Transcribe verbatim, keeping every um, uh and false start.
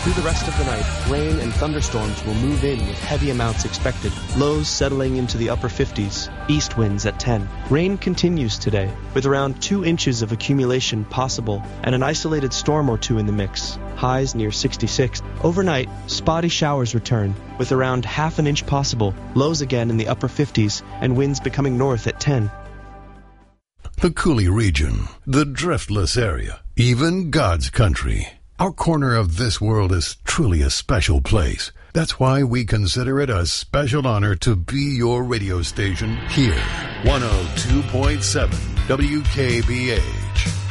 Through the rest of the night, rain and thunderstorms will move in with heavy amounts expected. Lows settling into the upper fifties, east winds at ten. Rain continues today, with around two inches of accumulation possible and an isolated storm or two in the mix. Highs near sixty-six. Overnight, spotty showers return, with around half an inch possible. Lows again in the upper fifties, and winds becoming north at ten. The Coulee region, the driftless area, even God's country. Our corner of this world is truly a special place. That's why we consider it a special honor to be your radio station here. one oh two point seven W K B H.